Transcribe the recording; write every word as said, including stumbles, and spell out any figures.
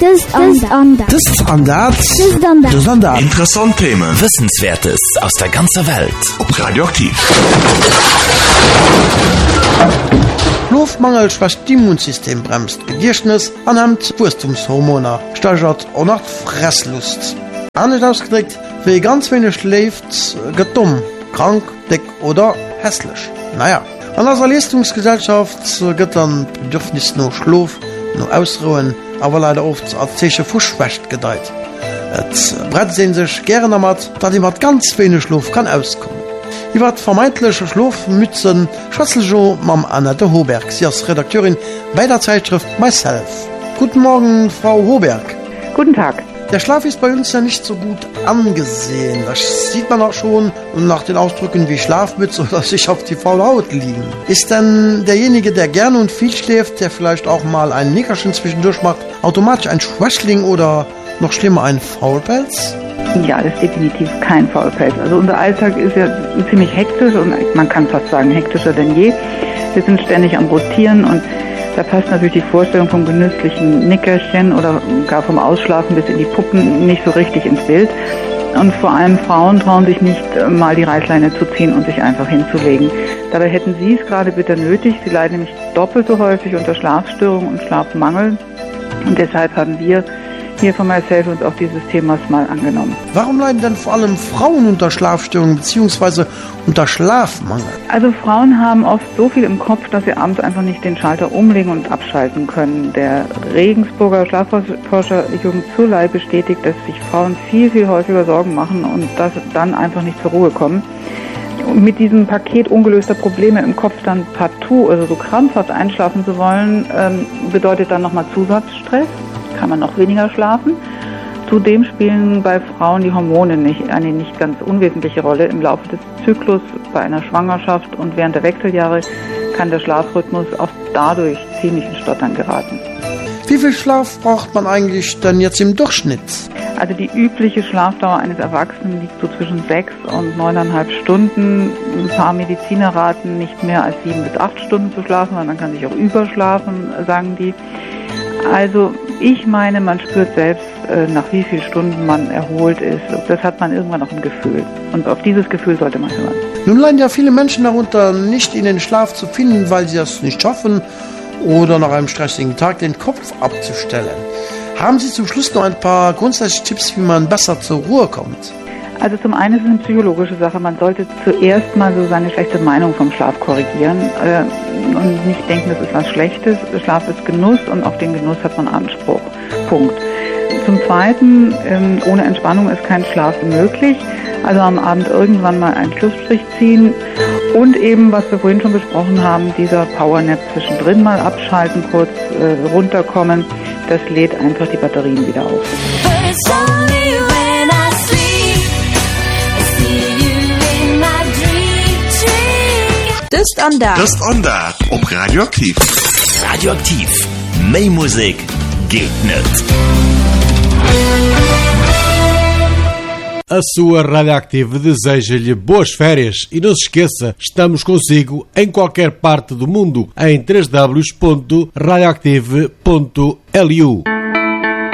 Das Andert. Das Andert. Das Andert. Das Andert. Interessante Themen. Wissenswertes aus der ganzen Welt. Ob Radioaktiv. Schlafmangel schwächt das Immunsystem, bremst Gedächtnis, anhemmt Wachstumshormone, steigert auch noch Fresslust. Anders ausgedrückt, wer ganz wenig schläft, geht dumm, krank, dick oder hässlich. Naja, an unserer Leistungsgesellschaft geht dann Bedürfnis nur Schlaf, nur Ausruhen, aber leider oft als Zeichen für Schwäche gedeiht. Et Brett sehen sich gerne damit, dass jemand ganz wenig Schlaf kann auskommen. Über vermeintliche Schlafmützen schwätzel jo mam Annette Hoberg. Sie ist Redakteurin bei der Zeitschrift Myself. Guten Morgen, Frau Hoberg. Guten Tag. Der Schlaf ist bei uns ja nicht so gut angesehen. Das sieht man auch schon nach den Ausdrücken wie Schlafmütze oder sich auf die faule Haut liegen. Ist denn derjenige, der gerne und viel schläft, der vielleicht auch mal ein Nickerchen zwischendurch macht, automatisch ein Schwächling oder noch schlimmer ein Faulpelz? Ja, das ist definitiv kein Faulpelz. Also unser Alltag ist ja ziemlich hektisch und man kann fast sagen hektischer denn je. Wir sind ständig am Rotieren und da passt natürlich die Vorstellung vom genüsslichen Nickerchen oder gar vom Ausschlafen bis in die Puppen nicht so richtig ins Bild. Und vor allem Frauen trauen sich nicht mal die Reißleine zu ziehen und sich einfach hinzulegen. Dabei hätten sie es gerade bitter nötig. Sie leiden nämlich doppelt so häufig unter Schlafstörungen und Schlafmangel. Und deshalb haben wir hier von Myself uns auch dieses Themas mal angenommen. Warum leiden denn vor allem Frauen unter Schlafstörungen bzw. unter Schlafmangel? Also Frauen haben oft so viel im Kopf, dass sie abends einfach nicht den Schalter umlegen und abschalten können. Der Regensburger Schlafforscher Jürgen Zurley bestätigt, dass sich Frauen viel, viel häufiger Sorgen machen und dass dann einfach nicht zur Ruhe kommen. Und mit diesem Paket ungelöster Probleme im Kopf dann partout, also so krampfhaft einschlafen zu wollen, ähm, bedeutet dann nochmal Zusatzstress. Kann man noch weniger schlafen. Zudem spielen bei Frauen die Hormone nicht, eine nicht ganz unwesentliche Rolle. Im Laufe des Zyklus, bei einer Schwangerschaft und während der Wechseljahre kann der Schlafrhythmus auch dadurch ziemlich in Stottern geraten. Wie viel Schlaf braucht man eigentlich denn jetzt im Durchschnitt? Also die übliche Schlafdauer eines Erwachsenen liegt so zwischen sechs und neuneinhalb Stunden. Ein paar Mediziner raten, nicht mehr als sieben bis acht Stunden zu schlafen, weil man kann sich auch überschlafen, sagen die. Also ich meine, man spürt selbst, äh, nach wie vielen Stunden man erholt ist. Das hat man irgendwann noch im Gefühl. Und auf dieses Gefühl sollte man hören. Nun leiden ja viele Menschen darunter, nicht in den Schlaf zu finden, weil sie es nicht schaffen oder nach einem stressigen Tag den Kopf abzustellen. Haben Sie zum Schluss noch ein paar grundsätzliche Tipps, wie man besser zur Ruhe kommt? Also zum einen ist es eine psychologische Sache. Man sollte zuerst mal so seine schlechte Meinung vom Schlaf korrigieren äh, und nicht denken, das ist was Schlechtes. Schlaf ist Genuss und auf den Genuss hat man Anspruch. Punkt. Zum Zweiten, ähm, ohne Entspannung ist kein Schlaf möglich. Also am Abend irgendwann mal einen Schlussstrich ziehen und eben, was wir vorhin schon besprochen haben, dieser Powernap zwischendrin mal abschalten, kurz äh, runterkommen. Das lädt einfach die Batterien wieder auf. Das Andert. Das Andert. Ob Radioaktiv. Radioaktiv. Mehr Musik geht nicht. A sua Radioactive deseja-lhe boas férias e não se esqueça, estamos consigo em qualquer parte do mundo em três w ponto radioactive ponto l u.